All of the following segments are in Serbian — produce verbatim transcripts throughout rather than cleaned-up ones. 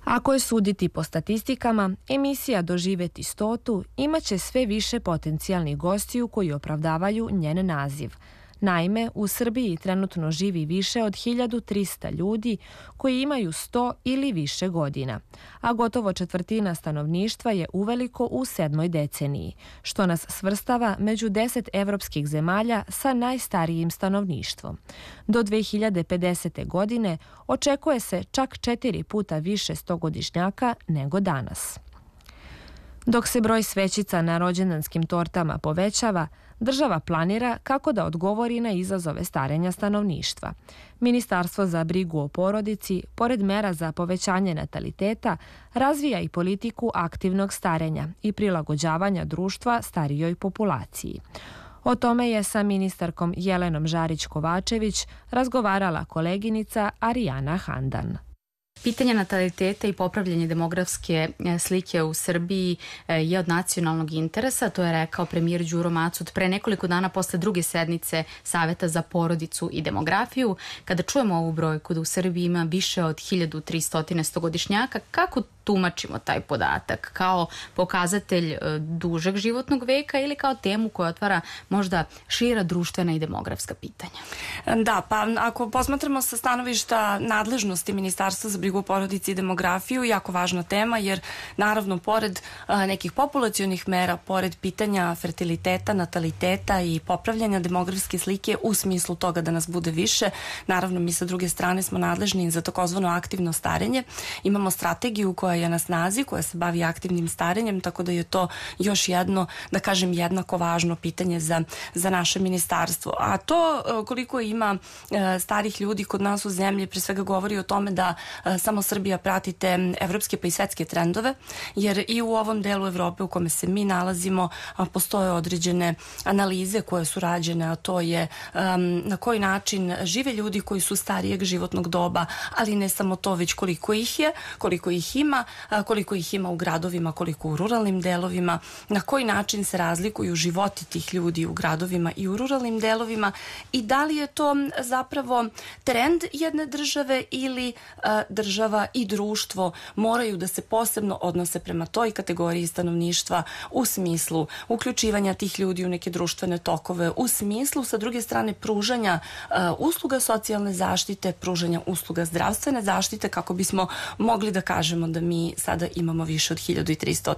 Ako je suditi po statistikama, emisija Doživjeti stotu imaće sve više potencijalnih gostiju koji opravdavaju njen naziv. Naime, u Srbiji trenutno živi više od hiljadu trista ljudi koji imaju sto ili više godina, a gotovo četvrtina stanovništva je uveliko u sedmoj deceniji, što nas svrstava među deset evropskih zemalja sa najstarijim stanovništvom. Do dve hiljade pedesete. godine očekuje se čak četiri puta više stogodišnjaka nego danas. Dok se broj svećica na rođendanskim tortama povećava, država planira kako da odgovori na izazove starenja stanovništva. Ministarstvo za brigu o porodici, pored mera za povećanje nataliteta, razvija i politiku aktivnog starenja i prilagođavanja društva starijoj populaciji. O tome je sa ministarkom Jelenom Žarić-Kovačević razgovarala koleginica Arijana Handan. Pitanje nataliteta i popravljanje demografske slike u Srbiji je od nacionalnog interesa, to je rekao premijer Đuro Macut pre nekoliko dana posle druge sednice Saveta za porodicu i demografiju. Kada čujemo ovu brojku da u Srbiji ima više od hiljadu trista stogodišnjaka, kako tumačimo taj podatak? Kao pokazatelj dužeg životnog veka ili kao temu koja otvara možda šira društvena i demografska pitanja? Da, pa ako posmatramo sa stanovišta nadležnosti Ministarstva za brigu o porodici i demografiju, jako važna tema, jer naravno pored a, nekih populacionih mera, pored pitanja fertiliteta, nataliteta i popravljanja demografske slike u smislu toga da nas bude više, naravno mi sa druge strane smo nadležni za takozvano aktivno starenje. Imamo strategiju koja je na snazi, koja se bavi aktivnim starenjem, tako da je to još jedno, da kažem, jednako važno pitanje za, za naše ministarstvo. A to koliko ima e, starih ljudi kod nas u zemlji, pre svega govori o tome da e, samo Srbija prati te evropske pa i svetske trendove, jer i u ovom delu Evrope u kome se mi nalazimo a, postoje određene analize koje su rađene, a to je um, na koji način žive ljudi koji su starijeg životnog doba, ali ne samo to, već koliko ih je, koliko ih ima, koliko ih ima u gradovima, koliko u ruralnim delovima, na koji način se razlikuju životi tih ljudi u gradovima i u ruralnim delovima i da li je to zapravo trend jedne države ili a, država i društvo moraju da se posebno odnose prema toj kategoriji stanovništva u smislu uključivanja tih ljudi u neke društvene tokove, u smislu sa druge strane pružanja a, usluga socijalne zaštite, pružanja usluga zdravstvene zaštite, kako bismo mogli da kažemo da mi sada imamo više od hiljadu trista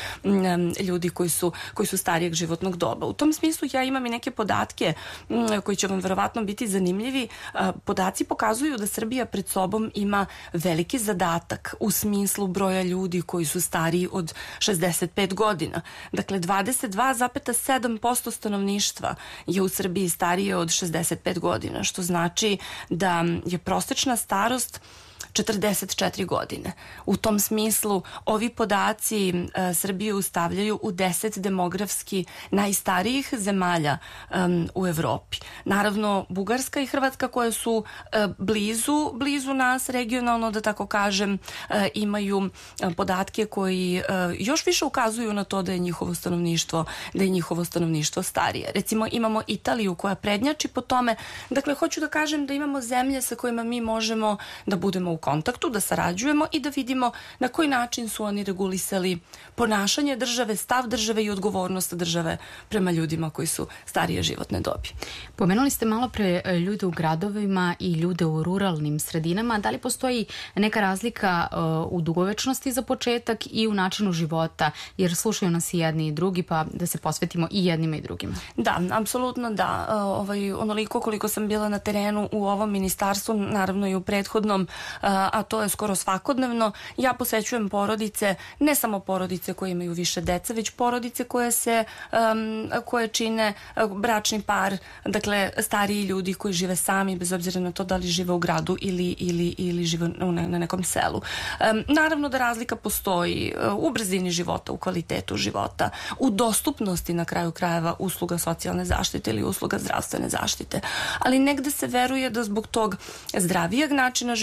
ljudi koji su, koji su starijeg životnog doba. U tom smislu ja imam i neke podatke koji će vam verovatno biti zanimljivi. Podaci pokazuju da Srbija pred sobom ima veliki zadatak u smislu broja ljudi koji su stariji od šezdeset pet godina. Dakle, dvadeset dva zarez sedam posto stanovništva je u Srbiji starije od šezdeset pet godina, što znači da je prosečna starost četrdeset četiri godine. U tom smislu ovi podaci e, Srbiju stavljaju u deset demografski najstarijih zemalja um, u Evropi. Naravno, Bugarska i Hrvatska koje su e, blizu, blizu nas regionalno, da tako kažem, e, imaju e, podatke koji e, još više ukazuju na to da je njihovo stanovništvo, da je njihovo stanovništvo starije. Recimo, imamo Italiju koja prednjači po tome. Dakle, hoću da kažem da imamo zemlje sa kojima mi možemo da budemo u kontaktu, da sarađujemo i da vidimo na koji način su oni regulisali ponašanje države, stav države i odgovornost države prema ljudima koji su starije životne dobi. Pomenuli ste malo pre ljude u gradovima i ljude u ruralnim sredinama. Da li postoji neka razlika uh, u dugovečnosti za početak i u načinu života? Jer slušaju nas i jedni i drugi, pa da se posvetimo i jednima i drugima. Da, apsolutno da. Uh, ovaj, onoliko koliko sam bila na terenu u ovom ministarstvu, naravno i u prethodnom, a to je skoro svakodnevno, ja posvećujem porodice, ne samo porodice koje imaju više dece, već porodice koje se, um, koje čine bračni par, dakle stariji ljudi koji žive sami, bez obzira na to da li žive u gradu ili, ili, ili žive na nekom selu. Um, naravno da razlika postoji u brzini života, u kvalitetu života, u dostupnosti na kraju krajeva usluga socijalne zaštite ili usluga zdravstvene zaštite. Ali negde se veruje da zbog tog zdravijeg načina života na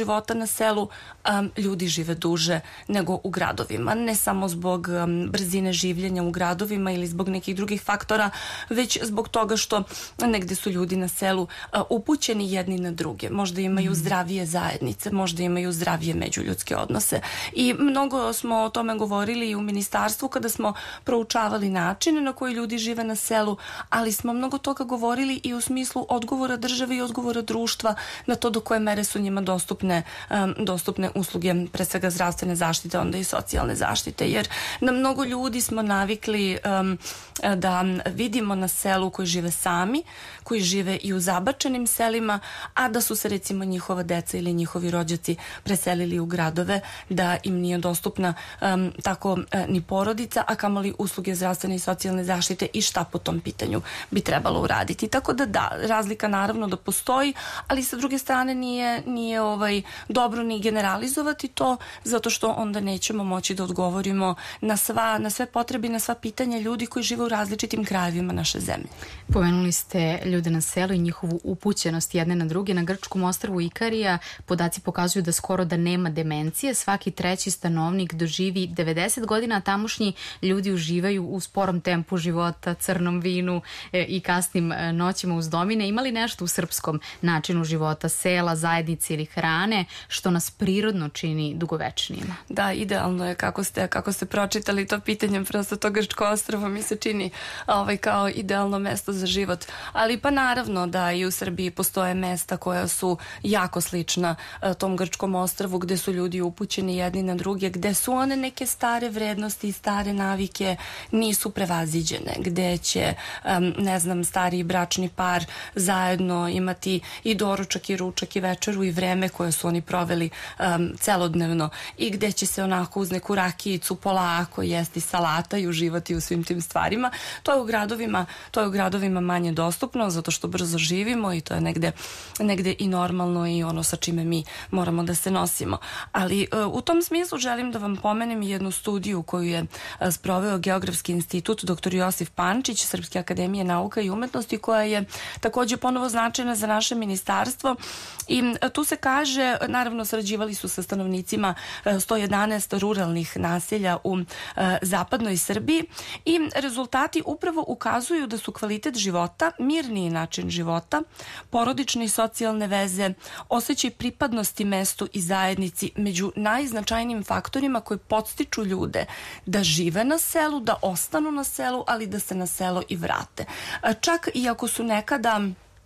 na selu um, ljudi žive duže nego u gradovima. Ne samo zbog um, brzine življenja u gradovima ili zbog nekih drugih faktora, već zbog toga što negde su ljudi na selu uh, upućeni jedni na druge. Možda imaju mm. zdravije zajednice, možda imaju zdravije međuljudske odnose. I mnogo smo o tome govorili i u ministarstvu kada smo proučavali načine na koji ljudi žive na selu, ali smo mnogo toga govorili i u smislu odgovora države i odgovora društva na to do koje mere su njima dostupne, um, dostupne usluge, pre svega zdravstvene zaštite, onda i socijalne zaštite. Jer na mnogo ljudi smo navikli um, da vidimo na selu koji žive sami, koji žive i u zabačenim selima, a da su se recimo njihova deca ili njihovi rođaci preselili u gradove, da im nije dostupna um, tako uh, ni porodica, a kamoli usluge zdravstvene i socijalne zaštite i šta po tom pitanju bi trebalo uraditi. Tako da da, razlika naravno da postoji, ali sa druge strane nije, nije ovaj, dobro ni generalizovati to, zato što onda nećemo moći da odgovorimo na, sva, na sve potrebe i na sva pitanja ljudi koji žive u različitim krajevima naše zemlje. Pomenuli ste ljude na selu i njihovu upućenost jedne na druge. Na grčkom ostrvu Ikarija podaci pokazuju da skoro da nema demencije. Svaki treći stanovnik doživi devedeset godina, a tamošnji ljudi uživaju u sporom tempu života, crnom vinu e, i kasnim e, noćima uz domine. Ima li nešto u srpskom načinu života, sela, zajednice ili hrane što nas prirodno čini dugovečnijima? Da, idealno je kako ste, kako ste pročitali to pitanje, prosto to grčko ostrvo mi se čini ovaj, kao idealno mesto za život. Ali pa naravno da i u Srbiji postoje mesta koja su jako slična uh, tom grčkom ostrvu, gde su ljudi upućeni jedni na druge, gde su one neke stare vrednosti i stare navike nisu prevaziđene, gde će um, ne znam, stariji bračni par zajedno imati i doručak i ručak i večeru i vreme koje su oni proveli um, celodnevno i gde će se onako uz neku rakijicu polako jesti salata i uživati u svim tim stvarima. To je u gradovima, to je u gradovima manje dostupno zato što brzo živimo i to je negde, negde i normalno i ono sa čime mi moramo da se nosimo. Ali uh, u tom smislu želim da vam pomenem jednu studiju koju je uh, sproveo Geografski institut doktor Josif Pančić Srpske akademije nauka i umetnosti, koja je takođe ponovo značajna za naše ministarstvo i uh, tu se kaže, naravno sarađivali su sa stanovnicima uh, sto jedanaest ruralnih naselja u uh, zapadnoj Srbiji i rezultati upravo ukazuju da su kvalitet života, mirniji način života, porodične i socijalne veze, osjećaj pripadnosti mestu i zajednici među najznačajnijim faktorima koji podstiču ljude da žive na selu, da ostanu na selu, ali da se na selo i vrate. Čak i ako su nekada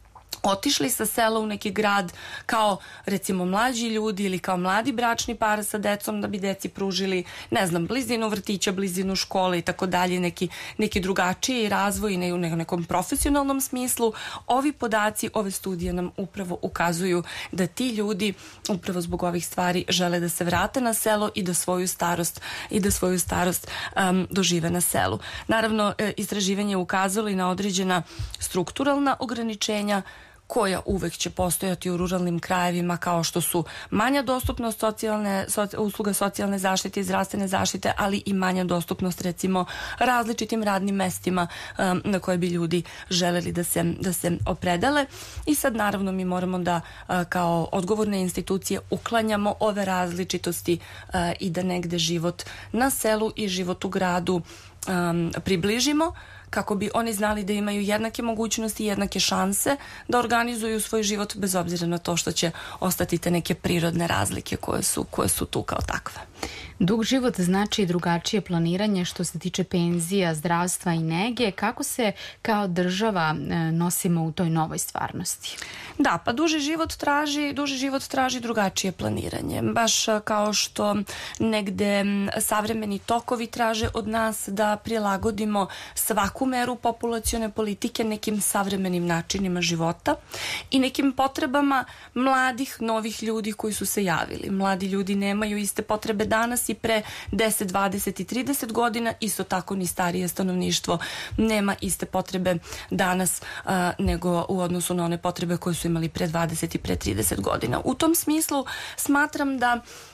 otišli sa sela u neki grad kao recimo mlađi ljudi ili kao mladi bračni par sa decom da bi deci pružili, ne znam, blizinu vrtića, blizinu škole i tako dalje, neki, neki drugačiji razvoj ne u nekom profesionalnom smislu. Ovi podaci, ove studije nam upravo ukazuju da ti ljudi upravo zbog ovih stvari žele da se vrate na selo i da svoju starost i da svoju starost um, dožive na selu. Naravno, istraživanje je ukazalo i na određena strukturalna ograničenja koja uvek će postojati u ruralnim krajevima, kao što su manja dostupnost socijalne, soci, usluga socijalne zaštite i zdravstvene zaštite, ali i manja dostupnost recimo različitim radnim mestima um, na koje bi ljudi želeli da se, da se opredele. I sad naravno mi moramo da uh, kao odgovorne institucije uklanjamo ove različitosti uh, i da negde život na selu i život u gradu um, približimo, kako bi oni znali da imaju jednake mogućnosti i jednake šanse da organizuju svoj život bez obzira na to što će ostati te neke prirodne razlike koje su, koje su tu kao takve. Dug život znači drugačije planiranje što se tiče penzija, zdravstva i nege. Kako se kao država nosimo u toj novoj stvarnosti? Da, pa duži život traži, duži život traži drugačije planiranje. Baš kao što negde savremeni tokovi traže od nas da prilagodimo svaku meru populacione politike nekim savremenim načinima života i nekim potrebama mladih, novih ljudi koji su se javili. Mladi ljudi nemaju iste potrebe danas i pre deset, dvadeset i trideset godina, isto tako ni starije stanovništvo nema iste potrebe danas a, nego u odnosu na one potrebe koje su imali pre dvadeset i pre trideset godina. U tom smislu smatram da